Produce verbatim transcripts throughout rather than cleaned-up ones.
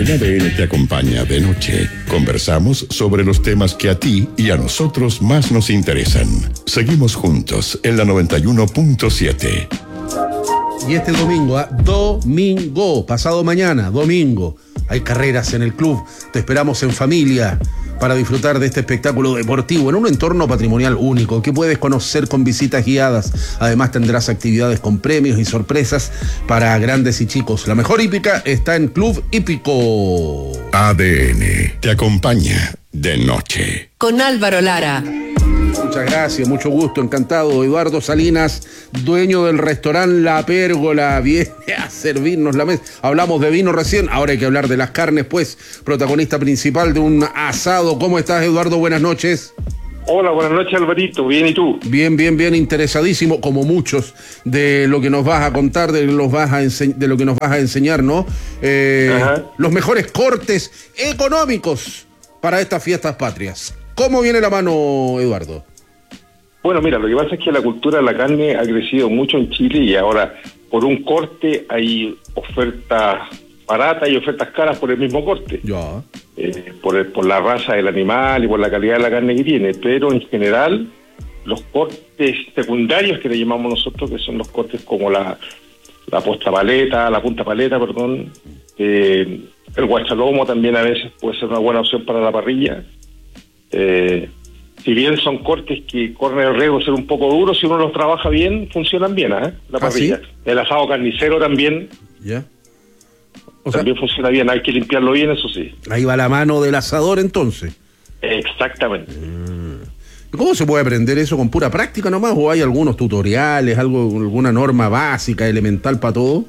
En A D N Te Acompaña de noche, conversamos sobre los temas que a ti y a nosotros más nos interesan. Seguimos juntos en la noventa y uno punto siete. Y este domingo, ¿eh? domingo, pasado mañana, domingo, hay carreras en el club. Te esperamos en familia para disfrutar de este espectáculo deportivo en un entorno patrimonial único que puedes conocer con visitas guiadas. Además tendrás actividades con premios y sorpresas para grandes y chicos. La mejor hípica está en Club Hípico. A D N Te Acompaña de noche. Con Álvaro Lara. Muchas gracias, mucho gusto, encantado. Eduardo Salinas, dueño del restaurante La Pérgola, viene a servirnos la mesa. Hablamos de vino recién, ahora hay que hablar de las carnes, pues, protagonista principal de un asado. ¿Cómo estás, Eduardo? Buenas noches. Hola, buenas noches, Alvarito. Bien, ¿y tú? Bien, bien, bien, interesadísimo, como muchos, de lo que nos vas a contar, de, los vas a ense- de lo que nos vas a enseñar, ¿no? Eh, los mejores cortes económicos para estas fiestas patrias. ¿Cómo viene la mano, Eduardo? Bueno, mira, lo que pasa es que la cultura de la carne ha crecido mucho en Chile y ahora por un corte hay ofertas baratas y ofertas caras por el mismo corte. Ya. Eh, por, el, por la raza del animal y por la calidad de la carne que tiene, pero en general los cortes secundarios que le llamamos nosotros, que son los cortes como la, la posta paleta, la punta paleta, perdón, eh, el guachalomo también a veces puede ser una buena opción para la parrilla. Eh, si bien son cortes que corren el riesgo de ser un poco duros, si uno los trabaja bien, funcionan bien, ¿eh? La parrilla. ¿Ah, sí? El asado carnicero también. Ya. O también sea, funciona bien, hay que limpiarlo bien, eso sí. Ahí va la mano del asador entonces. Exactamente. Mm. ¿Cómo se puede aprender eso? ¿Con pura práctica nomás? ¿O hay algunos tutoriales, algo, alguna norma básica, elemental para todo?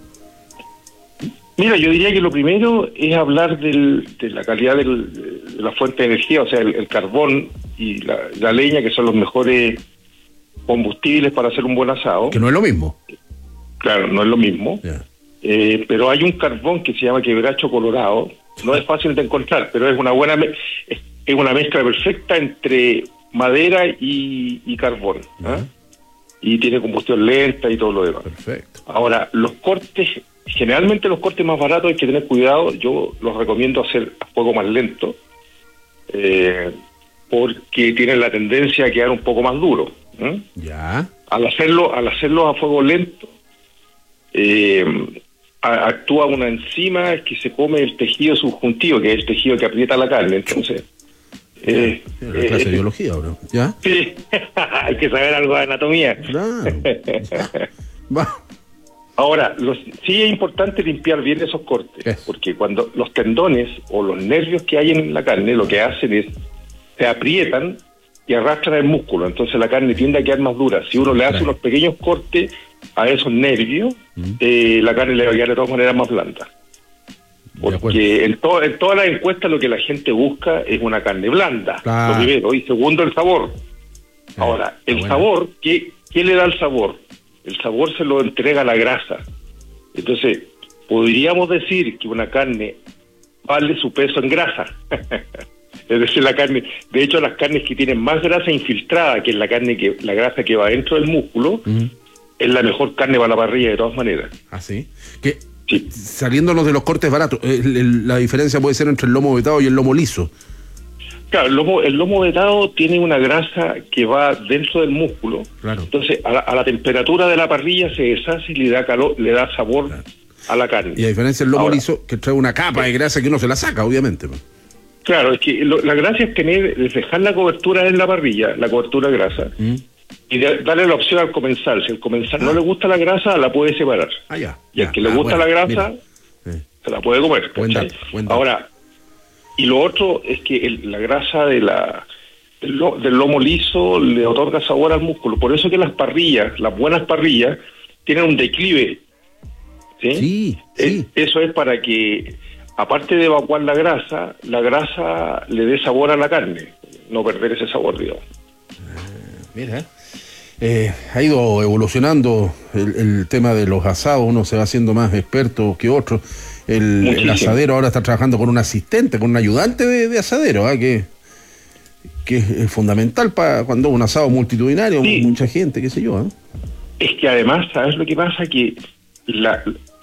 Mira, yo diría que lo primero es hablar del, de la calidad del, de la fuente de energía, o sea, el, el carbón y la, la leña, que son los mejores combustibles para hacer un buen asado. Que no es lo mismo. Claro, no es lo mismo. Yeah. Eh, pero hay un carbón que se llama quebracho colorado. No es fácil de encontrar, pero es una buena me- es una mezcla perfecta entre madera y, y carbón. ¿eh? Uh-huh. Y tiene combustión lenta y todo lo demás. Perfecto. Ahora, los cortes, generalmente los cortes más baratos hay que tener cuidado. Yo los recomiendo hacer a fuego más lento, eh, porque tienen la tendencia a quedar un poco más duro. ¿eh? Ya. Al hacerlo, al hacerlo a fuego lento, eh, a, actúa una enzima que se come el tejido subjuntivo, que es el tejido que aprieta la carne. Entonces, eh, una clase eh, de biología, ¿o no? ¿Ya? Sí, hay que saber algo de anatomía. Claro. Va. Ahora, los, sí es importante limpiar bien esos cortes, ¿Qué? porque cuando los tendones o los nervios que hay en la carne lo que hacen es se aprietan y arrastran el músculo, entonces la carne tiende a quedar más dura. Si uno le hace unos pequeños cortes a esos nervios, mm. eh, la carne le va a quedar de todas maneras más blanda. Porque en, to- en todas las encuestas lo que la gente busca es una carne blanda, claro. Lo primero, y segundo el sabor. Eh, Ahora, el bueno. sabor, ¿qué, ¿qué le da el sabor? El sabor se lo entrega la grasa. Entonces, podríamos decir que una carne vale su peso en grasa. Es decir, la carne, de hecho las carnes que tienen más grasa infiltrada, que es la carne que la grasa que va dentro del músculo, uh-huh. es la mejor carne para la parrilla de todas maneras. ¿Ah, sí? Que sí. Saliéndonos de los cortes baratos, el, el, la diferencia puede ser entre el lomo vetado y el lomo liso. Claro, el lomo, el lomo vetado tiene una grasa que va dentro del músculo, claro. Entonces a la, a la temperatura de la parrilla se deshace y le da calor, le da sabor claro. a la carne. Y a diferencia del lomo Ahora, liso, que trae una capa de grasa que uno se la saca, obviamente. Claro, es que lo, la gracia es tener, es dejar la cobertura en la parrilla, la cobertura de grasa, mm. y de, darle la opción al comensal. Si el comensal ah. no le gusta la grasa, la puede separar. Ah, ya. Y al ya. que le ah, gusta bueno, la grasa, eh. se la puede comer. Buen dato, buen dato. Ahora, y lo otro es que el, la grasa de la del, lo, del lomo liso le otorga sabor al músculo. Por eso que las parrillas, las buenas parrillas, tienen un declive. Sí, sí. Es, sí. Eso es para que, aparte de evacuar la grasa, la grasa le dé sabor a la carne, no perder ese sabor, digamos. Uh, mira, eh, ha ido evolucionando el, el tema de los asados, uno se va haciendo más experto que otro. El, el asadero ahora está trabajando con un asistente, con un ayudante de, de asadero, ¿eh? que, que es fundamental para cuando un asado multitudinario, sí. mucha gente, qué sé yo. ¿eh? Es que además, ¿sabes lo que pasa? Que la,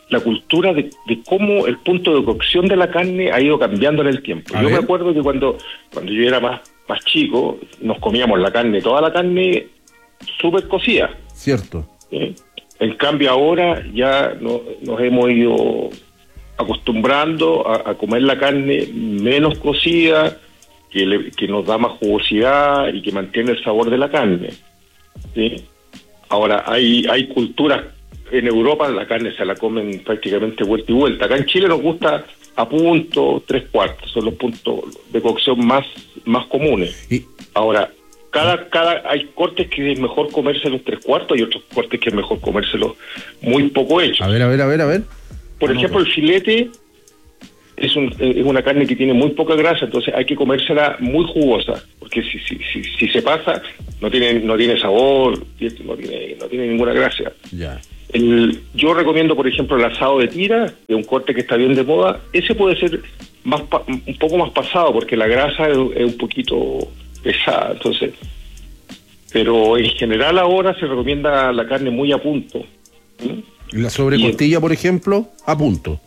la cultura de, de cómo el punto de cocción de la carne ha ido cambiando en el tiempo. A yo ver. me acuerdo que cuando, cuando yo era más, más chico, nos comíamos la carne, toda la carne súper cocida. Cierto. ¿Sí? En cambio ahora ya no, nos hemos ido acostumbrando a, a comer la carne menos cocida, que, le, que nos da más jugosidad y que mantiene el sabor de la carne. ¿Sí? Ahora, hay hay culturas, en Europa la carne se la comen prácticamente vuelta y vuelta. Acá en Chile nos gusta a punto, tres cuartos, son los puntos de cocción más, más comunes. Y... Ahora, cada cada hay cortes que es mejor comérselos tres cuartos y otros cortes que es mejor comérselos muy poco hechos. A ver, a ver, a ver, a ver. Por Vamos ejemplo, el filete es, un, es una carne que tiene muy poca grasa, entonces hay que comérsela muy jugosa, porque si si si, si se pasa, no tiene no tiene sabor, no tiene no tiene ninguna grasa. Ya. El, yo recomiendo, por ejemplo, el asado de tira, de un corte que está bien de moda. Ese puede ser más pa, un poco más pasado, porque la grasa es, es un poquito pesada, entonces. Pero en general ahora se recomienda la carne muy a punto. ¿Mm? La sobrecostilla, por ejemplo, a punto.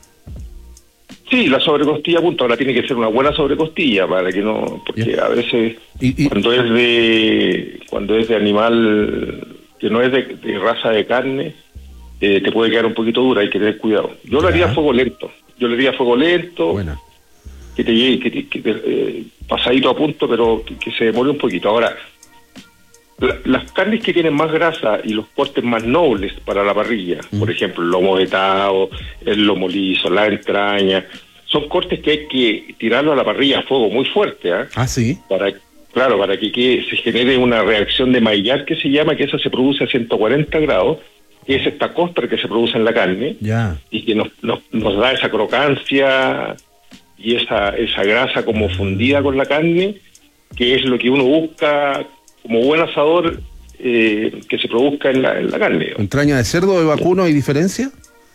Sí, la sobrecostilla a punto. Ahora tiene que ser una buena sobrecostilla para que no, porque yeah. a veces ¿Y, y... cuando es de cuando es de animal que no es de, de raza de carne, eh, te puede quedar un poquito dura, hay que tener cuidado. Yo lo haría a fuego lento. Yo le haría a fuego lento. Buena. Que te llegue, que, te, que te, eh, pasadito a punto, pero que, que se demore un poquito. Ahora, la, las carnes que tienen más grasa y los cortes más nobles para la parrilla, mm. por ejemplo, el lomo vetado, el lomo liso, la entraña, son cortes que hay que tirarlo a la parrilla a fuego muy fuerte, ¿eh? Ah, sí. Para, claro, para que, que se genere una reacción de Maillard que se llama, que esa se produce a ciento cuarenta grados, que es esta costra que se produce en la carne, ya. y que nos, nos, nos da esa crocancia y esa esa grasa como fundida con la carne, que es lo que uno busca como buen asador, eh, que se produzca en la, en la carne. ¿Entraña de cerdo o de vacuno hay diferencia?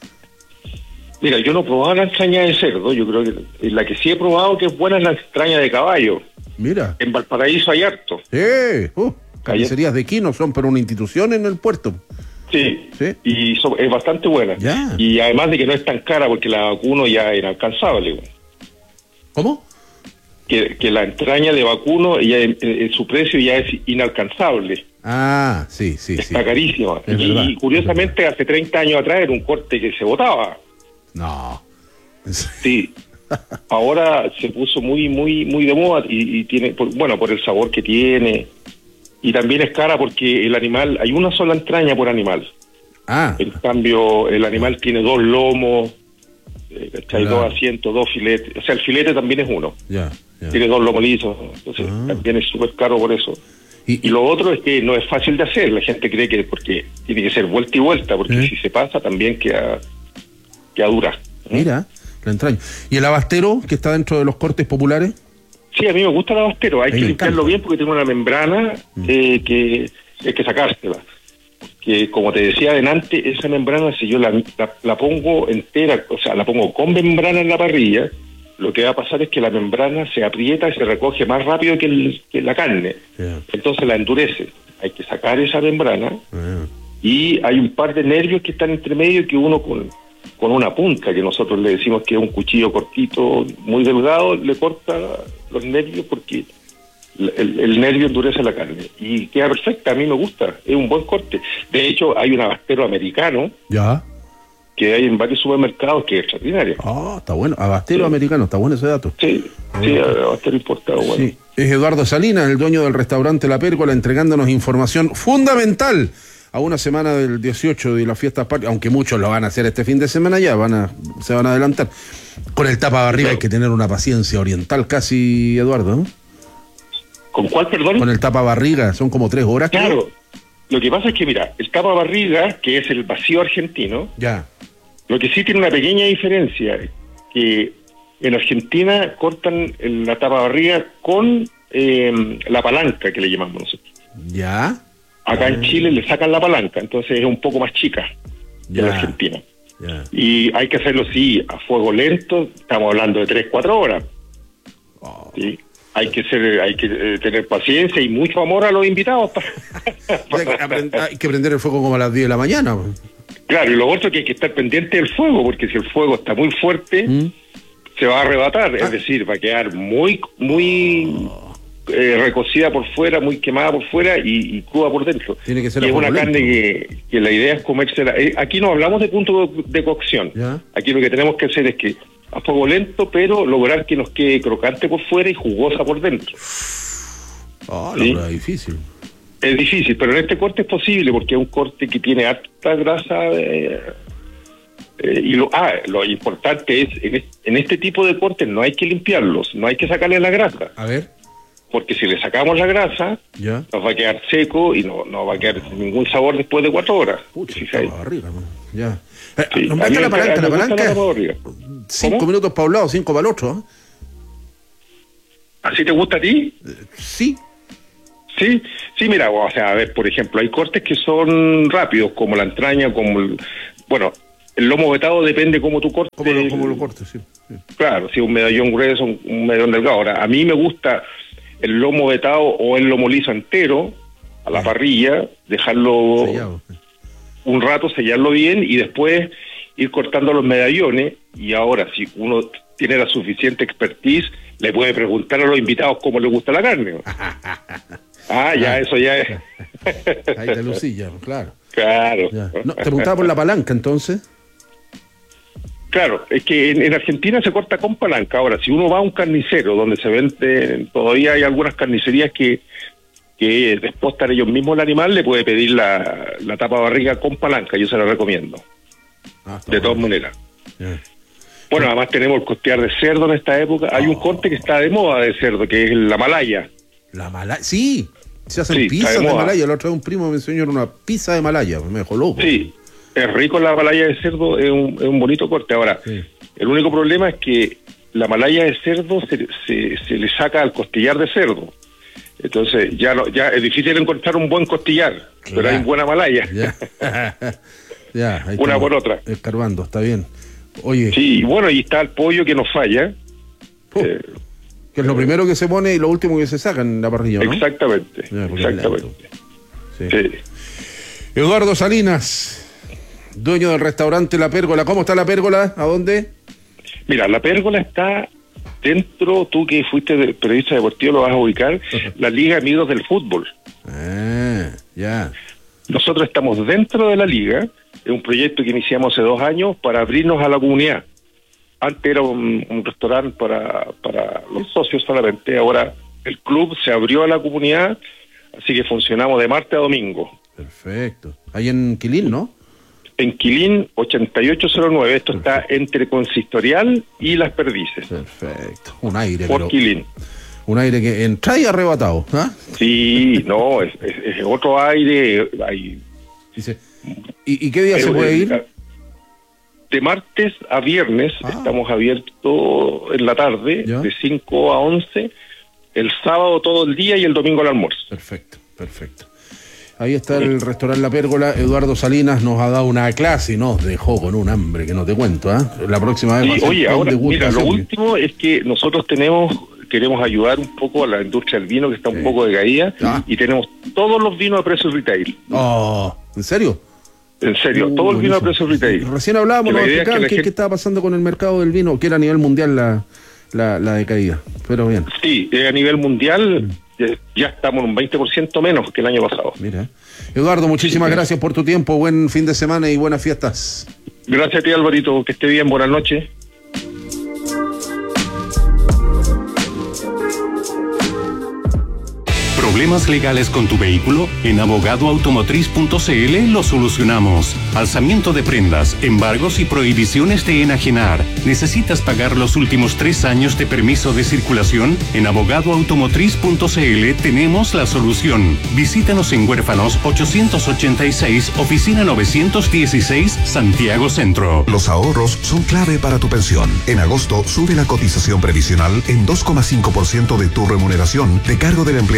Mira, yo no he probado la entraña de cerdo, yo creo que la que sí he probado que es buena es la entraña de caballo. Mira. En Valparaíso hay harto. ¡Eh! Uh, carnicerías de Quino son para una institución en el puerto. Sí, ¿Sí? Y so, es bastante buena. Ya. Y además de que no es tan cara, porque la vacuno ya es inalcanzable. ¿Cómo? Que, que la entraña de vacuno, ya, eh, su precio ya es inalcanzable. Ah, sí, sí, Está sí. carísima. Es Y, verdad, y curiosamente hace treinta años atrás era un corte que se botaba. No. Sí. Ahora se puso muy, muy, muy de moda y, y tiene, por, bueno, por el sabor que tiene. Y también es cara porque el animal, hay una sola entraña por animal. Ah. En cambio, el animal tiene dos lomos, eh, hay Claro. dos asientos, dos filetes. O sea, el filete también es uno. Ya, ya. Tiene dos lomos lisos. Entonces, Ah. también es súper caro por eso. Y, Y lo otro es que no es fácil de hacer. La gente cree que porque tiene que ser vuelta y vuelta, porque ¿Eh? si se pasa también queda, queda dura. mira, la entraña. ¿Y el abastero que está dentro de los cortes populares? Sí, a mí me gusta el abastero. Hay A mí que me limpiarlo encanta. bien porque tiene una membrana eh, que hay que sacársela. Que como te decía adelante, esa membrana, si yo la, la, la pongo entera, o sea, la pongo con membrana en la parrilla, lo que va a pasar es que la membrana se aprieta y se recoge más rápido que, el, que la carne. Yeah. Entonces la endurece. Hay que sacar esa membrana. Ah. Y hay un par de nervios que están entre medio que uno con, con una punta, que nosotros le decimos que es un cuchillo cortito, muy delgado, le corta los nervios porque el, el nervio endurece la carne. Y queda perfecta, a mí me gusta, es un buen corte. De hecho, hay un abastero americano Ya. que hay en varios supermercados que es extraordinario. Ah, está bueno. Abastero Sí. americano, está bueno ese dato. Sí, sí, abastero importado, bueno. Sí. Es Eduardo Salinas, el dueño del restaurante La Pérgola, entregándonos información fundamental a una semana del dieciocho de las fiestas patrias, aunque muchos lo van a hacer este fin de semana ya, van a, se van a adelantar. Con el tapa barriga Claro. hay que tener una paciencia oriental casi, Eduardo, ¿no? ¿Con cuál, perdón? Con el tapa barriga, son como tres horas. creo. Claro, lo que pasa es que, mira, el tapa barriga, que es el vacío argentino, Ya. lo que sí tiene una pequeña diferencia, que en Argentina cortan el- la tapa barriga con eh, la palanca que le llamamos nosotros. Ya. Acá en Chile le sacan la palanca, entonces es un poco más chica que Ya. la Argentina. Ya. Y hay que hacerlo, sí, a fuego lento, estamos hablando de tres, cuatro horas. Oh. ¿Sí? Hay que ser, hay que eh, tener paciencia y mucho amor a los invitados. para- Hay que aprend- hay que prender el fuego como a las diez de la mañana. Claro, y lo otro que hay que estar pendiente del fuego, porque si el fuego está muy fuerte, ¿Mm? se va a arrebatar, ah. es decir, va a quedar muy, muy oh. eh, recocida por fuera, muy quemada por fuera y, y cruda por dentro. Tiene que ser y es una carne que, que la idea es comérsela. Eh, aquí no hablamos de punto de cocción. ¿Ya? Aquí lo que tenemos que hacer es que a fuego lento, pero lograr que nos quede crocante por fuera y jugosa por dentro. Oh, ¿sí? Es difícil. Es difícil, pero en este corte es posible porque es un corte que tiene harta grasa. Eh, eh, y lo, ah, lo importante es, en este, en este tipo de cortes no hay que limpiarlos, no hay que sacarle la grasa. A ver. Porque si le sacamos la grasa, ¿ya? Nos va a quedar seco y no, no va a quedar sin ningún sabor después de cuatro horas. Pucha, está barriga, man. Ya. Eh, sí, nos mete la palanca, la palanca. La cinco ¿Cómo? Minutos para un lado, cinco para el otro. ¿eh? ¿Así te gusta a ti? Eh, sí. Sí, sí, mira, o sea, a ver, por ejemplo, hay cortes que son rápidos, como la entraña, como el, bueno, el lomo vetado depende cómo tú cortes. Como lo, como lo cortes, sí, sí. Claro, si un medallón grueso, un, un medallón delgado. Ahora, a mí me gusta el lomo vetado o el lomo liso entero, a la parrilla, dejarlo sellado. Un rato, sellarlo bien y después ir cortando los medallones. Y ahora, si uno tiene la suficiente expertise, le puede preguntar a los invitados cómo les gusta la carne. Ah, ya, ah, eso ya es. Ahí te lucilla, claro. Claro. No, te preguntaba por la palanca, entonces. Claro, es que en, en Argentina se corta con palanca. Ahora, si uno va a un carnicero donde se vende, todavía hay algunas carnicerías que, que despostan ellos mismos el animal, le puede pedir la, la tapa barriga con palanca, yo se la recomiendo. Ah, de todas bueno. maneras. Yeah. Bueno, además tenemos el costear de cerdo en esta época. Hay oh. un corte que está de moda de cerdo, que es la malaya. La malaya, sí. Se hacen sí, pizzas de, de Malaya. La otra vez un primo me enseñó una pizza de Malaya, me dejó loco. Sí, es rico la malaya de cerdo, es un, es un bonito corte. Ahora, sí. el único problema es que la malaya de cerdo se, se, se le saca al costillar de cerdo. Entonces ya no, ya es difícil encontrar un buen costillar, claro. pero hay buena malaya. Ya, ya ahí una por otra. Escarbando, está bien. Oye. Sí, bueno, y está el pollo que nos falla. Oh. Eh, Que es lo primero que se pone y lo último que se saca en la parrilla, ¿no? Exactamente, ya, exactamente. Sí. Sí. Eduardo Salinas, dueño del restaurante La Pérgola. ¿Cómo está La Pérgola? ¿A dónde? Mira, La Pérgola está dentro, tú que fuiste de periodista deportivo lo vas a ubicar, uh-huh. la Liga Amigos del Fútbol. Ah, ya. Nosotros estamos dentro de la liga, es un proyecto que iniciamos hace dos años para abrirnos a la comunidad. Antes era un, un restaurante para, para los socios solamente, ahora el club se abrió a la comunidad, así que funcionamos de martes a domingo. Perfecto. Ahí en Quilín, ¿no? En Quilín ochenta y ocho cero nueve, esto Perfecto. Está entre Consistorial y Las Perdices. Perfecto, un aire. Por pero, Quilín. Un aire que entra y arrebatado, ¿ah? Sí, no, es, es, es otro aire. Hay... Dice, ¿y, ¿Y qué día pero, se puede ir? De martes a viernes ah. estamos abiertos en la tarde, ¿ya? De cinco a once, el sábado todo el día y el domingo al almuerzo. Perfecto, perfecto. Ahí está sí. el restaurante La Pérgola. Eduardo Salinas nos ha dado una clase y nos dejó con un hambre que no te cuento, ¿eh? La próxima vez. Sí, oye, ahora, mira, lo último es que nosotros tenemos, queremos ayudar un poco a la industria del vino que está sí. un poco decaída ah. y tenemos todos los vinos a precio retail. Oh, ¿en serio? En serio, uh, todo el vino a precio retail. Recién hablábamos, nos explicaban qué gente... estaba pasando con el mercado del vino, que era a nivel mundial la, la, la decaída, pero bien. Sí, a nivel mundial mm. ya, ya estamos un veinte por ciento menos que el año pasado. Mira. Eduardo, muchísimas sí, gracias por tu tiempo, buen fin de semana y buenas fiestas. Gracias a ti, Alvarito, que esté bien, buenas noches. ¿Problemas legales con tu vehículo? En abogado automotriz punto c l lo solucionamos. Alzamiento de prendas, embargos y prohibiciones de enajenar. ¿Necesitas pagar los últimos tres años de permiso de circulación? En abogado automotriz punto c l tenemos la solución. Visítanos en Huérfanos ochocientos ochenta y seis, oficina novecientos dieciséis, Santiago Centro. Los ahorros son clave para tu pensión. En agosto sube la cotización previsional en dos coma cinco por ciento de tu remuneración de cargo del empleador.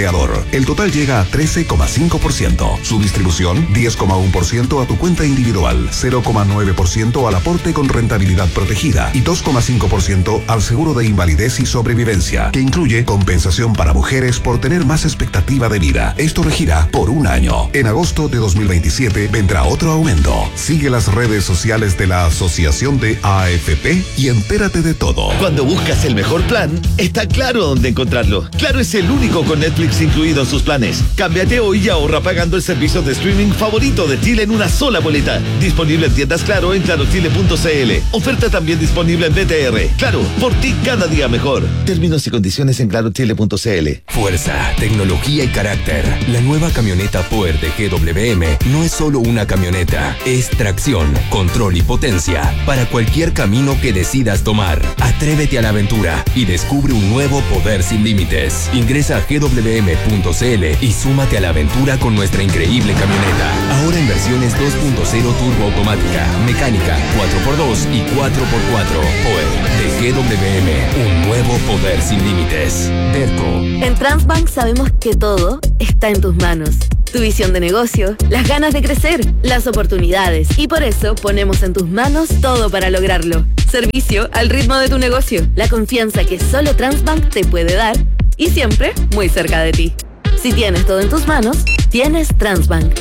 El total llega a trece coma cinco por ciento. Su distribución, diez coma uno por ciento a tu cuenta individual, cero coma nueve por ciento al aporte con rentabilidad protegida y dos coma cinco por ciento al seguro de invalidez y sobrevivencia, que incluye compensación para mujeres por tener más expectativa de vida. Esto regirá por un año. En agosto de dos mil veintisiete vendrá otro aumento. Sigue las redes sociales de la Asociación de A F P y entérate de todo. Cuando buscas el mejor plan, está claro dónde encontrarlo. Claro es el único con Netflix incluido en sus planes. Cámbiate hoy y ahorra pagando el servicio de streaming favorito de Chile en una sola boleta. Disponible en tiendas Claro en claro chile punto c l. Oferta también disponible en B T R. Claro, por ti cada día mejor. Términos y condiciones en claro chile punto c l. Fuerza, tecnología y carácter. La nueva camioneta Power de G W M no es solo una camioneta, es tracción, control y potencia para cualquier camino que decidas tomar. Atrévete a la aventura y descubre un nuevo poder sin límites. Ingresa a g w m punto c l y súmate a la aventura con nuestra increíble camioneta. Ahora en versiones dos punto cero turbo automática, mecánica, cuatro por dos y cuatro por cuatro. Power de G W M, un nuevo poder sin límites. Derco. En Transbank sabemos que todo está en tus manos. Tu visión de negocio, las ganas de crecer, las oportunidades. Y por eso ponemos en tus manos todo para lograrlo. Servicio al ritmo de tu negocio. La confianza que solo Transbank te puede dar y siempre muy cerca de ti. Si tienes todo en tus manos, tienes Transbank.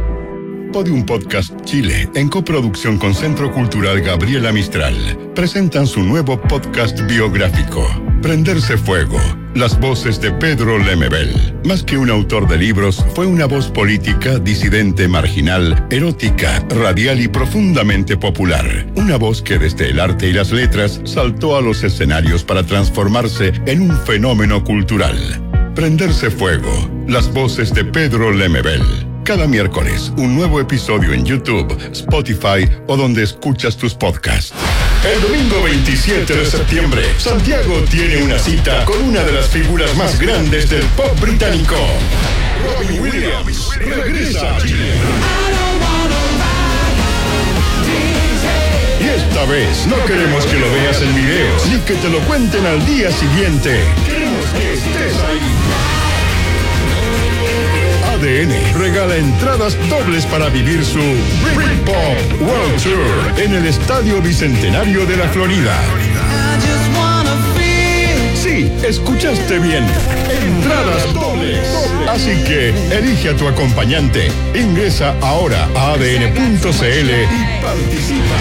Podium Podcast Chile, en coproducción con Centro Cultural Gabriela Mistral, presentan su nuevo podcast biográfico, Prenderse Fuego, las voces de Pedro Lemebel. Más que un autor de libros, fue una voz política, disidente, marginal, erótica, radial y profundamente popular. Una voz que desde el arte y las letras saltó a los escenarios para transformarse en un fenómeno cultural. Prenderse Fuego, las voces de Pedro Lemebel. Cada miércoles, un nuevo episodio en YouTube, Spotify o donde escuchas tus podcasts. El domingo veintisiete de septiembre, Santiago tiene una cita con una de las figuras más grandes del pop británico. Robbie Williams regresa a Chile. Y esta vez no queremos que lo veas en videos, ni que te lo cuenten al día siguiente. Queremos que estés ahí. A D N regala entradas dobles para vivir su Britpop World Tour en el Estadio Bicentenario de la Florida. Sí, escuchaste bien. Entradas dobles. Así que elige a tu acompañante. Ingresa ahora a a d n punto c l y participa.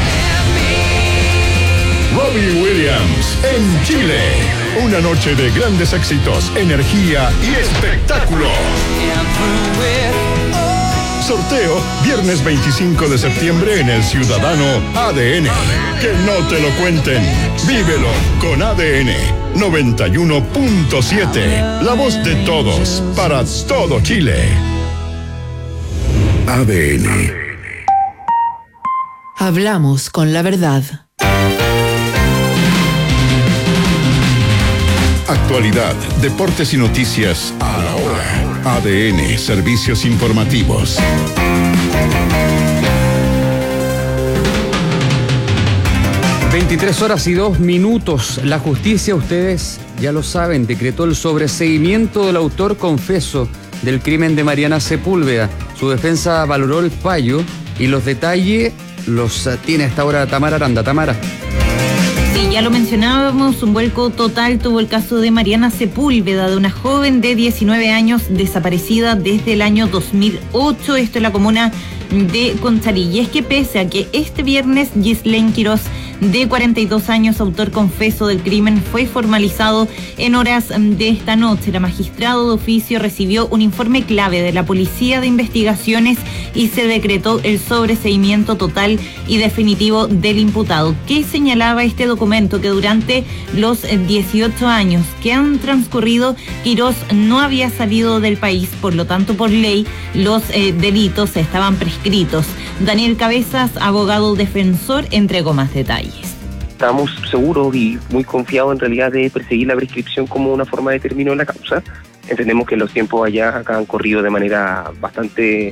Robbie Williams en Chile. Una noche de grandes éxitos, energía y espectáculo. Sorteo viernes veinticinco de septiembre en el Ciudadano A D N. Que no te lo cuenten. Vívelo con A D N noventa y uno punto siete. La voz de todos para todo Chile. A D N. Hablamos con la verdad. Actualidad, deportes y noticias a la hora. A D N, servicios informativos. veintitrés horas y dos minutos. La justicia, ustedes ya lo saben, decretó el sobreseimiento del autor confeso del crimen de Mariana Sepúlveda. Su defensa valoró el fallo y los detalles los tiene hasta ahora Tamara Aranda. Tamara. Sí, ya lo mencionábamos, un vuelco total tuvo el caso de Mariana Sepúlveda, de una joven de diecinueve años desaparecida desde el año dos mil ocho, esto en la comuna de Conchalí. Y es que pese a que este viernes Ghislaine Quiroz, de cuarenta y dos años, autor confeso del crimen, fue formalizado en horas de esta noche, la magistrado de oficio recibió un informe clave de la Policía de Investigaciones y se decretó el sobreseimiento total y definitivo del imputado. ¿Qué señalaba este documento? Que durante los dieciocho años que han transcurrido, Quiroz no había salido del país, por lo tanto, por ley, los eh, delitos estaban prescritos. Daniel Cabezas, abogado defensor, entregó más detalles. Estamos seguros y muy confiados en realidad de perseguir la prescripción como una forma de término en la causa. Entendemos que los tiempos allá acá han corrido de manera bastante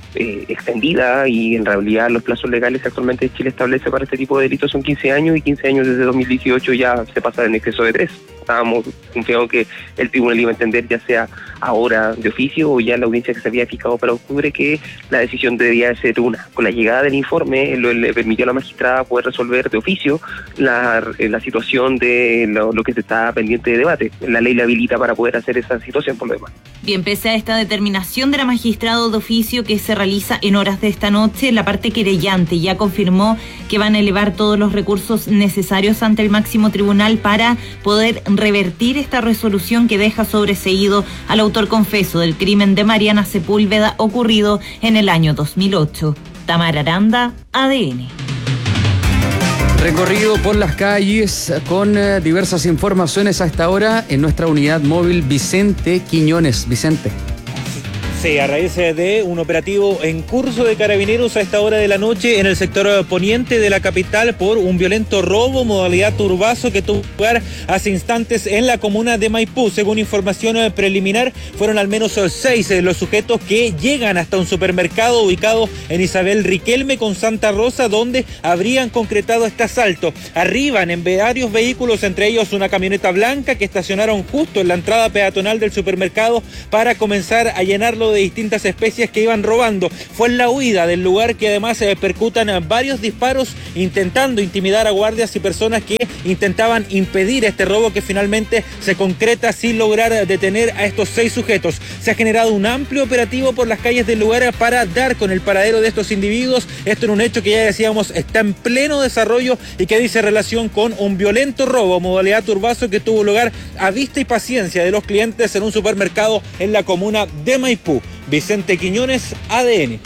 eh, extendida y en realidad los plazos legales que actualmente Chile establece para este tipo de delitos son quince años y quince años desde dos mil dieciocho ya se pasa en exceso de tres. Estábamos confiados que el tribunal iba a entender, ya sea ahora de oficio o ya en la audiencia que se había fijado para octubre, que la decisión debía ser una. Con la llegada del informe lo, le permitió a la magistrada poder resolver de oficio la, la situación de lo, lo que se está pendiente de debate. La ley le habilita para poder hacer esa situación por lo demás. Bien, pese a esta determinación de la magistrada de oficio que se realiza en horas de esta noche, la parte querellante ya confirmó que van a elevar todos los recursos necesarios ante el máximo tribunal para poder revertir esta resolución que deja sobreseído al autor confeso del crimen de Mariana Sepúlveda ocurrido en el año dos mil ocho. Tamara Aranda, A D N. Recorrido por las calles con eh, diversas informaciones a esta hora en nuestra unidad móvil Vicente Quiñones. Vicente. Sí, a raíz de un operativo en curso de carabineros a esta hora de la noche en el sector poniente de la capital por un violento robo modalidad turbazo que tuvo lugar hace instantes en la comuna de Maipú. Según información preliminar, fueron al menos seis los sujetos que llegan hasta un supermercado ubicado en Isabel Riquelme con Santa Rosa, donde habrían concretado este asalto. Arriban en varios vehículos, entre ellos una camioneta blanca que estacionaron justo en la entrada peatonal del supermercado para comenzar a llenarlo de distintas especies que iban robando. Fue en la huida del lugar que además se percutan varios disparos intentando intimidar a guardias y personas que intentaban impedir este robo, que finalmente se concreta sin lograr detener a estos seis sujetos. Se ha generado un amplio operativo por las calles del lugar para dar con el paradero de estos individuos. Esto en un hecho que ya decíamos está en pleno desarrollo y que dice relación con un violento robo modalidad turbazo que tuvo lugar a vista y paciencia de los clientes en un supermercado en la comuna de Maipú. Vicente Quiñones, A D N.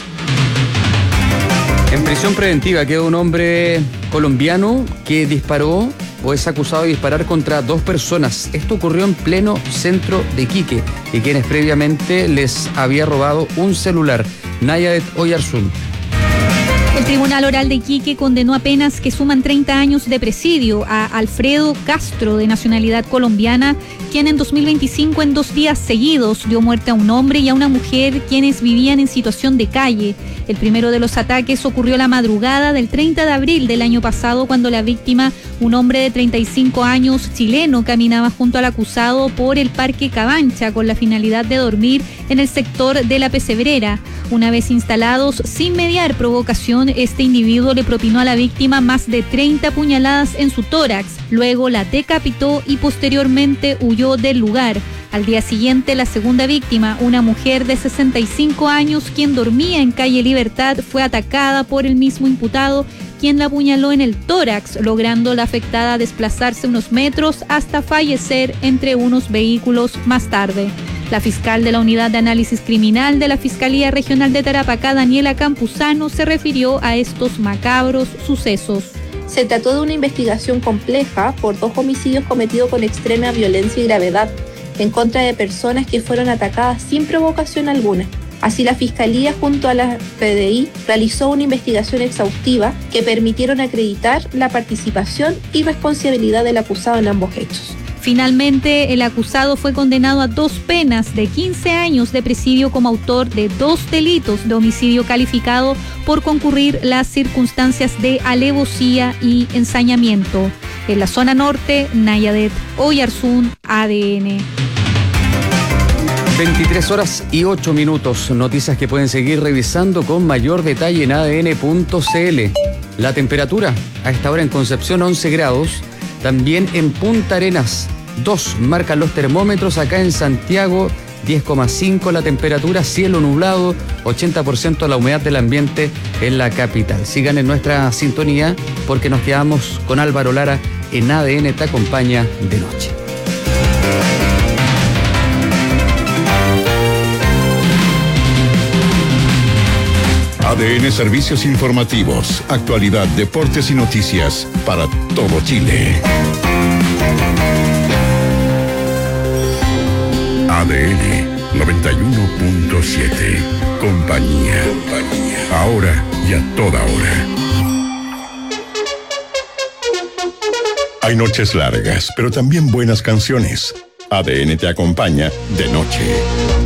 En prisión preventiva queda un hombre colombiano que disparó o es acusado de disparar contra dos personas. Esto ocurrió en pleno centro de Iquique y quienes previamente les había robado un celular. Nayadet Oyarzún. El Tribunal Oral de Iquique condenó a penas que suman treinta años de presidio a Alfredo Castro, de nacionalidad colombiana, quien en dos mil veinticinco, en dos días seguidos, dio muerte a un hombre y a una mujer quienes vivían en situación de calle. El primero de los ataques ocurrió la madrugada del treinta de abril del año pasado, cuando la víctima, un hombre de treinta y cinco años, chileno, caminaba junto al acusado por el Parque Cabancha con la finalidad de dormir en el sector de la Pesebrera. Una vez instalados, sin mediar provocación, este individuo le propinó a la víctima más de treinta puñaladas en su tórax. Luego la decapitó y posteriormente huyó del lugar. Al día siguiente, la segunda víctima, una mujer de sesenta y cinco años, quien dormía en calle Libertad, fue atacada por el mismo imputado, quien la apuñaló en el tórax, logrando la afectada desplazarse unos metros hasta fallecer entre unos vehículos más tarde. La fiscal de la Unidad de Análisis Criminal de la Fiscalía Regional de Tarapacá, Daniela Campuzano, se refirió a estos macabros sucesos. Se trató de una investigación compleja por dos homicidios cometidos con extrema violencia y gravedad en contra de personas que fueron atacadas sin provocación alguna. Así, la Fiscalía junto a la P D I realizó una investigación exhaustiva que permitieron acreditar la participación y responsabilidad del acusado en ambos hechos. Finalmente, el acusado fue condenado a dos penas de quince años de presidio como autor de dos delitos de homicidio calificado por concurrir las circunstancias de alevosía y ensañamiento. En la zona norte, Nayadet Oyarzún, A D N. veintitrés horas y ocho minutos. Noticias que pueden seguir revisando con mayor detalle en A D N punto C L. La temperatura a esta hora en Concepción once grados. También en Punta Arenas, dos marcan los termómetros. Acá en Santiago, diez coma cinco la temperatura, cielo nublado, ochenta por ciento la humedad del ambiente en la capital. Sigan en nuestra sintonía porque nos quedamos con Álvaro Lara en A D N Te Acompaña de Noche. A D N Servicios Informativos, actualidad, deportes y noticias para todo Chile. A D N noventa y uno punto siete. Compañía. Compañía. Ahora y a toda hora. Hay noches largas, pero también buenas canciones. A D N te acompaña de noche.